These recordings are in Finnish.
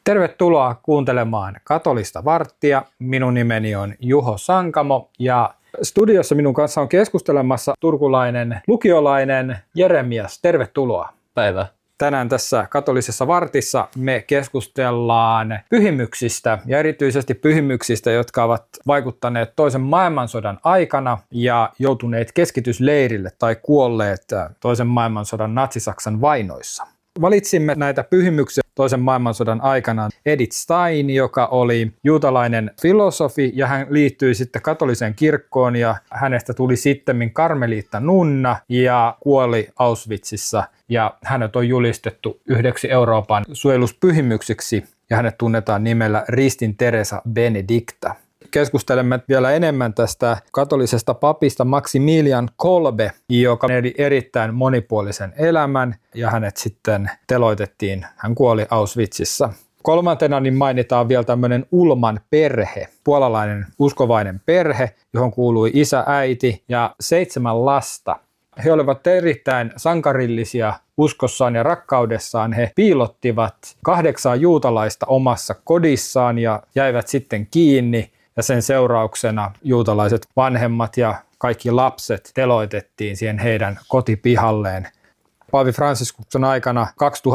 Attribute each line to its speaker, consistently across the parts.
Speaker 1: Tervetuloa kuuntelemaan Katolista varttia. Minun nimeni on Juho Sankamo ja studiossa minun kanssa on keskustelemassa turkulainen lukiolainen Jeremias. Tervetuloa.
Speaker 2: Päivä.
Speaker 1: Tänään tässä Katolisessa vartissa me keskustellaan pyhimyksistä ja erityisesti pyhimyksistä, jotka ovat vaikuttaneet toisen maailmansodan aikana ja joutuneet keskitysleirille tai kuolleet toisen maailmansodan natsi-Saksan vainoissa. Valitsimme näitä pyhimyksiä toisen maailmansodan aikana Edith Stein, joka oli juutalainen filosofi ja hän liittyi sitten katoliseen kirkkoon ja hänestä tuli sittemmin karmeliitta nunna ja kuoli Auschwitzissa ja hänet on julistettu yhdeksi Euroopan suojeluspyhimyksiksi ja hänet tunnetaan nimellä Ristin Teresa Benedicta. Keskustelemme vielä enemmän tästä katolisesta papista Maximilian Kolbe, joka eli erittäin monipuolisen elämän ja hänet sitten teloitettiin. Hän kuoli Auschwitzissa. Kolmantena niin mainitaan vielä tämmöinen Ulman perhe, puolalainen uskovainen perhe, johon kuului isä, äiti ja 7 lasta. He olivat erittäin sankarillisia uskossaan ja rakkaudessaan. He piilottivat 8 juutalaista omassa kodissaan ja jäivät sitten kiinni. Ja sen seurauksena juutalaiset vanhemmat ja kaikki lapset teloitettiin siihen heidän kotipihalleen. Paavi Franciscuksen aikana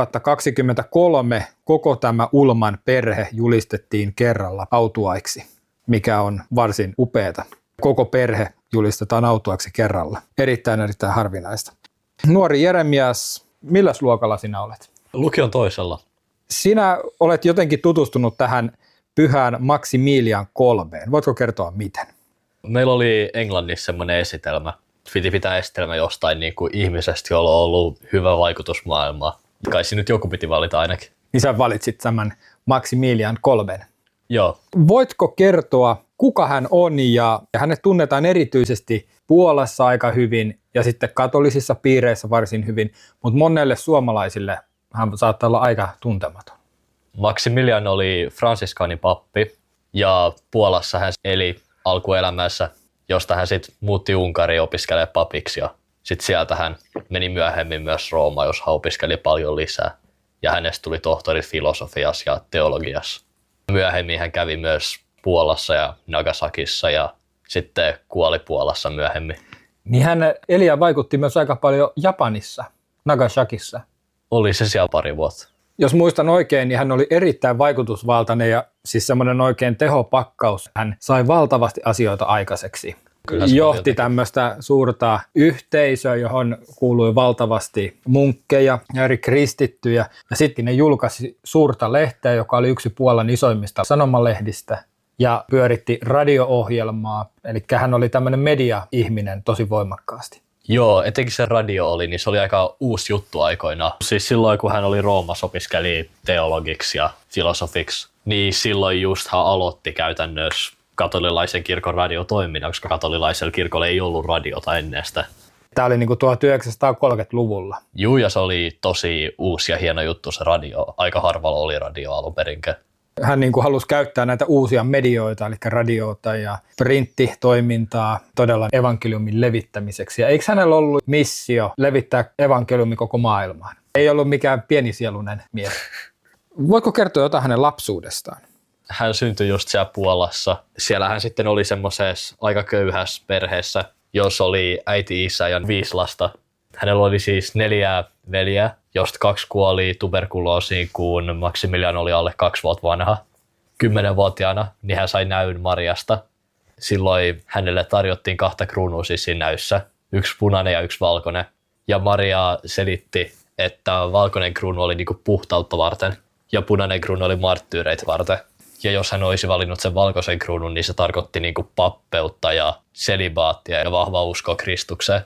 Speaker 1: 2023 koko tämä Ulman perhe julistettiin kerralla autuaiksi, mikä on varsin upeata. Koko perhe julistetaan autuaiksi kerralla. Erittäin harvinaista. Nuori Jeremias, milläs luokalla sinä olet?
Speaker 2: Lukion toisella.
Speaker 1: Sinä olet jotenkin tutustunut tähän pyhään Maximilian Kolbeen. Voitko kertoa miten?
Speaker 2: Meillä oli Englannissa semmoinen esitelmä. Piti pitää esitelmä jostain niin kuin ihmisestä, jolla on ollut hyvä vaikutus maailmaan. Kai siinä nyt joku piti valita ainakin.
Speaker 1: Niin sä valitsit tämän Maximilian Kolben.
Speaker 2: Joo.
Speaker 1: Voitko kertoa, kuka hän on ja hänet tunnetaan erityisesti Puolassa aika hyvin ja sitten katolisissa piireissä varsin hyvin, mutta monelle suomalaisille hän saattaa olla aika tuntematon.
Speaker 2: Maximilian oli fransiskaanipappi ja Puolassa hän eli alkuelämässä, josta hän sitten muutti Unkariin opiskelemaan papiksi ja sitten sieltä hän meni myöhemmin myös Roomaan, jos hän opiskeli paljon lisää ja hänestä tuli tohtori filosofiassa ja teologiassa. Myöhemmin hän kävi myös Puolassa ja Nagasakissa ja sitten kuoli Puolassa myöhemmin.
Speaker 1: Niin hän eli ja vaikutti myös aika paljon Japanissa, Nagasakissa.
Speaker 2: Oli se siellä pari vuotta.
Speaker 1: Jos muistan oikein, niin hän oli erittäin vaikutusvaltainen ja siis semmoinen oikein tehopakkaus. Hän sai valtavasti asioita aikaiseksi. Johti tämmöistä suurta yhteisöä, johon kuului valtavasti munkkeja ja eri kristittyjä. Ja sitten ne julkaisi suurta lehteä, joka oli yksi Puolan isoimmista sanomalehdistä ja pyöritti radio-ohjelmaa. Eli hän oli tämmöinen media-ihminen tosi voimakkaasti.
Speaker 2: Joo, etenkin se radio oli, niin se oli aika uusi juttu aikoinaan. Siis silloin, kun hän oli Roomassa, opiskeli teologiksi ja filosofiksi, niin silloin just hän aloitti käytännössä katolilaisen kirkon radiotoiminnan, koska katolilaisella kirkolla ei ollut radiota ennen sitä.
Speaker 1: Tämä oli niin kuin 1930-luvulla.
Speaker 2: Juu, ja se oli tosi uusi ja hieno juttu se radio. Aika harvalla oli radio alun perinkin.
Speaker 1: Hän niin kuin halusi käyttää näitä uusia medioita, eli radiota ja printtitoimintaa todella evankeliumin levittämiseksi. Ja eikö hänellä ollut missio levittää evankeliumi koko maailmaan? Ei ollut mikään pienisieluinen mies. Voitko kertoa jotain hänen lapsuudestaan?
Speaker 2: Hän syntyi just siellä Puolassa. Siellä hän sitten oli semmoisessa aika köyhässä perheessä, jossa oli äiti, isä ja 5 lasta. Hänellä oli siis 4 veljeä, josta 2 kuoli tuberkuloosiin, kun Maximilian oli alle 2 vuotta vanha. 10-vuotiaana niin hän sai näyn Mariasta. Silloin hänelle tarjottiin 2 kruunua siis siinä näyssä, 1 punainen ja 1 valkoinen. Ja Maria selitti, että valkoinen kruunu oli niinku puhtautta varten ja punainen kruunu oli marttyyreitä varten. Ja jos hän olisi valinnut sen valkoisen kruunun, niin se tarkoitti niinku pappeutta ja selibaattia ja vahvaa uskoa Kristukseen.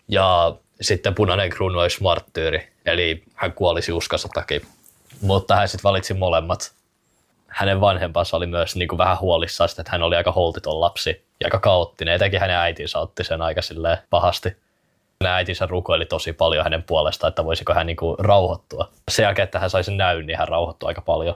Speaker 2: Ja sitten punainen kruunu olisi marttyyri, eli hän kuolisi uskonsa takia. Mutta hän sitten valitsi molemmat. Hänen vanhempansa oli myös niin kuin vähän huolissaan, että hän oli aika holtiton lapsi ja aika kaoottinen. Etenkin hänen äitinsä otti sen aika pahasti. Hänen äitinsä rukoili tosi paljon hänen puolestaan, että voisiko hän niin kuin rauhoittua. Sen jälkeen, että hän sai sen näyn, niin hän rauhoittui aika paljon.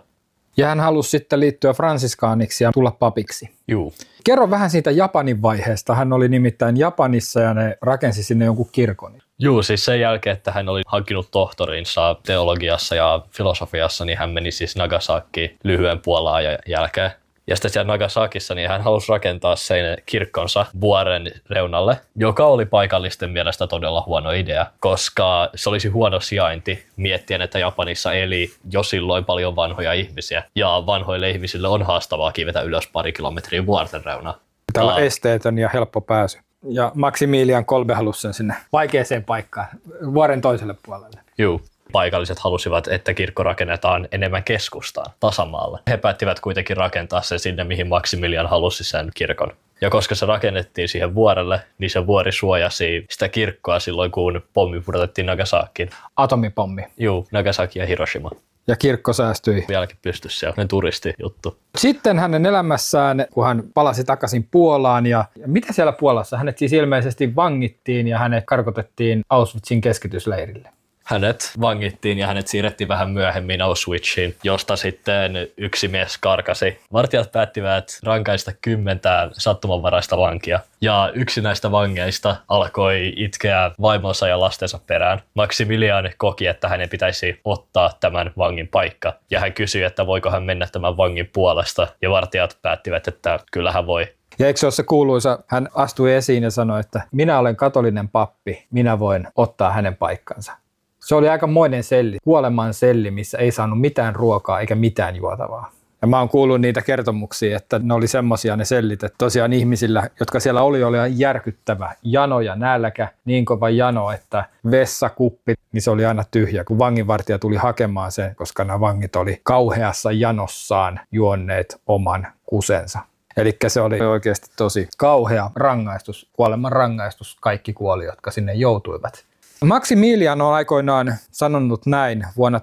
Speaker 1: Ja hän halusi sitten liittyä fransiskaaniksi ja tulla papiksi.
Speaker 2: Juu.
Speaker 1: Kerro vähän siitä Japanin vaiheesta. Hän oli nimittäin Japanissa ja ne rakensi sinne jonkun kirkon.
Speaker 2: Juu, siis sen jälkeen, että hän oli hankkinut tohtorinsa teologiassa ja filosofiassa, niin hän meni siis Nagasakiin lyhyen puolen jälkeen. Ja sitten siellä Nagasakissa niin hän halusi rakentaa sen kirkkonsa vuoren reunalle, joka oli paikallisten mielestä todella huono idea, koska se olisi huono sijainti miettien, että Japanissa eli jo silloin paljon vanhoja ihmisiä. Ja vanhoille ihmisille on haastavaa kiivetä ylös pari kilometriä vuorten reunaa.
Speaker 1: Täällä on esteetön ja helppo pääsy. Ja Maximilian Kolbe halusi sen sinne vaikeaseen paikkaan, vuoren toiselle puolelle.
Speaker 2: Juu. Paikalliset halusivat, että kirkko rakennetaan enemmän keskustaan, tasamaalle. He päättivät kuitenkin rakentaa sen sinne, mihin Maximilian halusi sen kirkon. Ja koska se rakennettiin siihen vuorelle, niin se vuori suojasi sitä kirkkoa silloin, kun pommi pudotettiin Nagasakiin.
Speaker 1: Atomipommi.
Speaker 2: Juu, Nagasaki ja Hiroshima.
Speaker 1: Ja kirkko säästyi.
Speaker 2: Vieläkin pystyisi siellä, turistijuttu.
Speaker 1: Sitten hänen elämässään, kun hän palasi takaisin Puolaan, ja mitä siellä Puolassa? Hänet siis ilmeisesti vangittiin ja hänet karkotettiin Auschwitzin keskitysleirille.
Speaker 2: Hänet vangittiin ja hänet siirrettiin vähän myöhemmin Auschwitziin, josta sitten yksi mies karkasi. Vartijat päättivät rankaista 10 sattumanvaraista vankia. Ja yksi näistä vangeista alkoi itkeä vaimonsa ja lastensa perään. Maximilian koki, että hänen pitäisi ottaa tämän vangin paikka. Ja hän kysyi, että voiko hän mennä tämän vangin puolesta. Ja vartijat päättivät, että kyllä hän voi.
Speaker 1: Ja eikö se ole se kuuluisa, hän astui esiin ja sanoi, että minä olen katolinen pappi, minä voin ottaa hänen paikkansa. Se oli aikamoinen selli, kuoleman selli, missä ei saanut mitään ruokaa eikä mitään juotavaa. Ja mä oon kuullut niitä kertomuksia, että ne oli semmosia ne sellit, että tosiaan ihmisillä, jotka siellä oli järkyttävä jano ja nälkä, niin kova jano, että vessakuppi, niin se oli aina tyhjä, kun vanginvartija tuli hakemaan sen, koska nämä vangit oli kauheassa janossaan juonneet oman kusensa. Eli se oli oikeasti tosi kauhea rangaistus, kuoleman rangaistus, kaikki kuoli, jotka sinne joutuivat. Maximilian on aikoinaan sanonut näin vuonna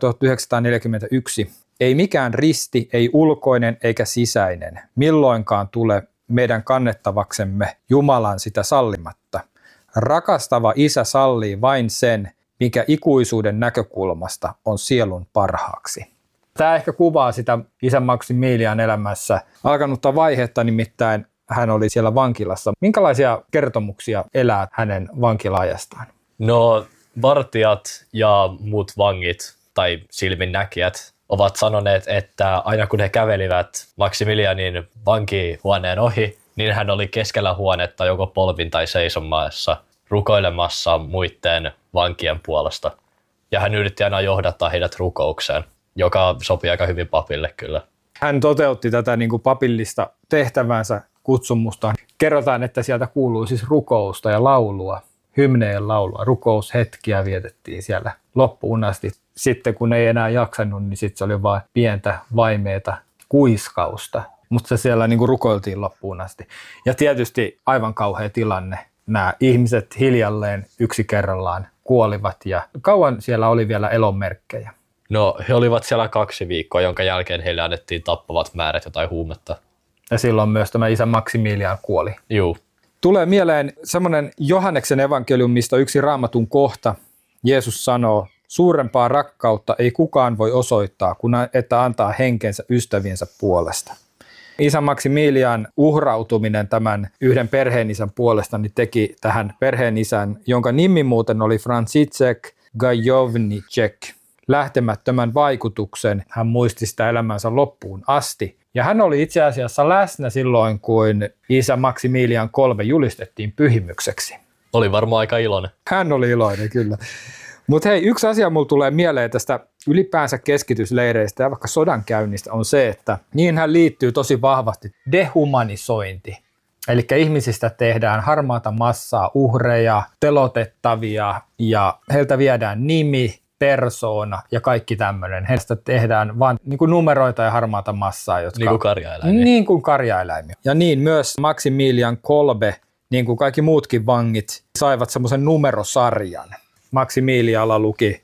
Speaker 1: 1941. Ei mikään risti, ei ulkoinen eikä sisäinen, milloinkaan tule meidän kannettavaksemme Jumalan sitä sallimatta. Rakastava isä sallii vain sen, mikä ikuisuuden näkökulmasta on sielun parhaaksi. Tämä ehkä kuvaa sitä isä Maximilian elämässä alkanutta vaihetta, nimittäin hän oli siellä vankilassa. Minkälaisia kertomuksia elää hänen vankila-ajastaan?
Speaker 2: No, vartijat ja muut vangit tai silminnäkijät ovat sanoneet, että aina kun he kävelivät Maximilianin vankihuoneen ohi, niin hän oli keskellä huonetta joko polvin tai seisomassa rukoilemassa muiden vankien puolesta. Ja hän yritti aina johdattaa heidät rukoukseen, joka sopii aika hyvin papille kyllä. Hän
Speaker 1: toteutti tätä niin kuin papillista tehtävänsä kutsumusta. Kerrotaan, että sieltä kuuluu siis rukousta ja laulua. Hymneen laulua, rukoushetkiä vietettiin siellä loppuun asti. Sitten kun ei enää jaksanut, niin sitten se oli vain pientä vaimeeta kuiskausta. Mutta se siellä niin kuin rukoiltiin loppuun asti. Ja tietysti aivan kauhea tilanne. Nämä ihmiset hiljalleen yksi kerrallaan kuolivat ja kauan siellä oli vielä elonmerkkejä.
Speaker 2: No he olivat siellä 2 viikkoa, jonka jälkeen heille annettiin tappavat määrät jotain huumetta.
Speaker 1: Ja silloin myös tämä isä Maximilian kuoli.
Speaker 2: Juu.
Speaker 1: Tulee mieleen semmoinen Johanneksen evankeliumista yksi Raamatun kohta. Jeesus sanoo, suurempaa rakkautta ei kukaan voi osoittaa, kun että antaa henkensä ystäviensä puolesta. Isä Maximilian uhrautuminen tämän yhden perheenisän puolesta niin teki tähän perheenisän, jonka nimi muuten oli Franciszek Gajowniczek, lähtemättömän vaikutuksen. Hän muisti sitä elämänsä loppuun asti. Ja hän oli itse asiassa läsnä silloin, kun isä Maximilian Kolbe julistettiin pyhimykseksi.
Speaker 2: Oli varmaan aika iloinen.
Speaker 1: Hän oli iloinen, kyllä. Mutta hei, yksi asia mulla tulee mieleen tästä ylipäänsä keskitysleireistä ja vaikka sodankäynnistä on se, että niinhän liittyy tosi vahvasti dehumanisointi. Eli ihmisistä tehdään harmaata massaa, uhreja, telotettavia ja heiltä viedään nimi, persoona ja kaikki tämmöinen. Heistä tehdään vain niin kuin numeroita ja harmaata massaa. Jotka,
Speaker 2: niin kuin karjaeläimiä.
Speaker 1: Niin kuin karjaeläimiä. Ja niin myös Maximilian Kolbe, niin kuin kaikki muutkin vangit, saivat semmoisen numerosarjan. Maximilialla luki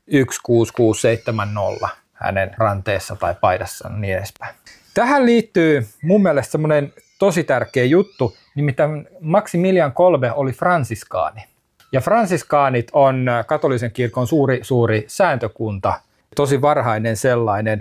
Speaker 1: 16670 hänen ranteessa tai paidassa ja niin edespäin. Tähän liittyy mun mielestä semmoinen tosi tärkeä juttu, nimittäin Maximilian Kolbe oli fransiskaani. Ja fransiskaanit on katolisen kirkon suuri sääntökunta, tosi varhainen sellainen.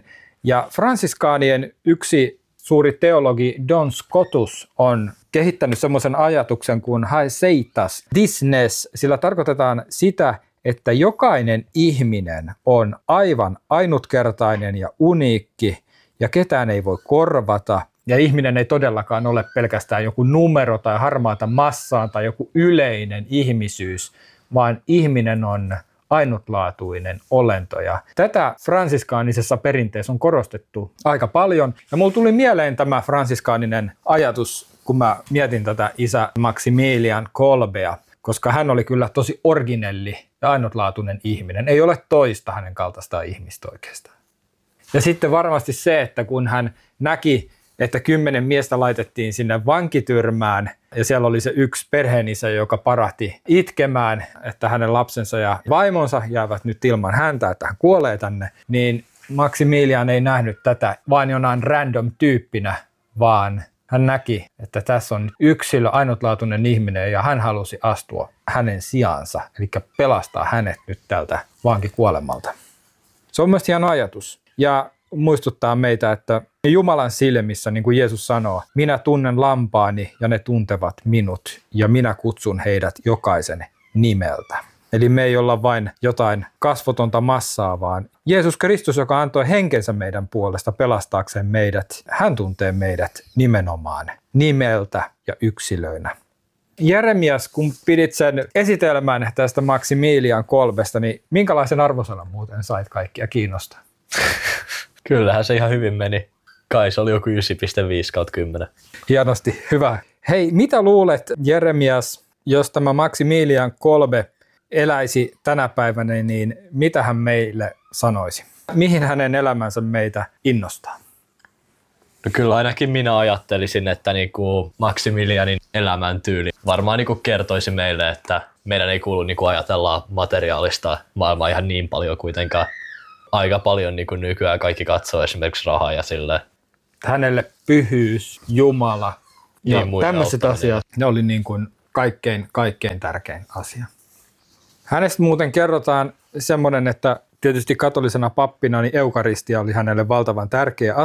Speaker 1: Ja fransiskaanien yksi suuri teologi Don Scotus on kehittänyt semmoisen ajatuksen kuin haeseitas disnes, sillä tarkoitetaan sitä, että jokainen ihminen on aivan ainutkertainen ja uniikki ja ketään ei voi korvata. Ja ihminen ei todellakaan ole pelkästään joku numero tai harmaata massaa tai joku yleinen ihmisyys, vaan ihminen on ainutlaatuinen olento. Ja tätä fransiskaanisessa perinteessä on korostettu aika paljon. Ja mulla tuli mieleen tämä fransiskaaninen ajatus, kun mä mietin tätä isä Maximilian Kolbea, koska hän oli kyllä tosi originelli ja ainutlaatuinen ihminen. Ei ole toista hänen kaltaistaan ihmistä oikeastaan. Ja sitten varmasti se, että kun hän näki, että 10 miestä laitettiin sinne vankityrmään ja siellä oli se yksi perheenisä, joka parahti itkemään, että hänen lapsensa ja vaimonsa jäävät nyt ilman häntä, että hän kuolee tänne, niin Maximilian ei nähnyt tätä vain jonain random tyyppinä, vaan hän näki, että tässä on yksilö, ainutlaatuinen ihminen ja hän halusi astua hänen sijaansa, eli pelastaa hänet nyt tältä vankikuolemalta. Se on myös hieno ajatus ja muistuttaa meitä, että Jumalan silmissä, niin kuin Jeesus sanoo, minä tunnen lampaani ja ne tuntevat minut ja minä kutsun heidät jokaisen nimeltä. Eli me ei olla vain jotain kasvotonta massaa, vaan Jeesus Kristus, joka antoi henkensä meidän puolesta pelastaakseen meidät, hän tuntee meidät nimenomaan nimeltä ja yksilöinä. Jeremias, kun pidit sen esitelmän tästä Maximilian Kolbesta, niin minkälaisen arvosanan muuten sait kaikkia kiinnostaa?
Speaker 2: Kyllähän se ihan hyvin meni. Kai se oli joku 9,5/10.
Speaker 1: Hienosti, hyvä. Hei, mitä luulet, Jeremias, jos tämä Maximilian Kolbe eläisi tänä päivänä, niin mitä hän meille sanoisi? Mihin hänen elämänsä meitä innostaa?
Speaker 2: No kyllä ainakin minä ajattelisin, että niinku Maximilianin elämäntyyli varmaan niinku kertoisi meille, että meidän ei kuulu niinku ajatella materiaalista maailmaa ihan niin paljon kuitenkaan. Aika paljon niin kuin nykyään kaikki katsoo esimerkiksi rahaa ja silleen.
Speaker 1: Hänelle pyhyys, Jumala ja
Speaker 2: niin
Speaker 1: tämmöiset asiat, ne oli niin kuin kaikkein tärkein asia. Hänestä muuten kerrotaan semmoinen, että tietysti katolisena pappina niin eukaristia oli hänelle valtavan tärkeä asia.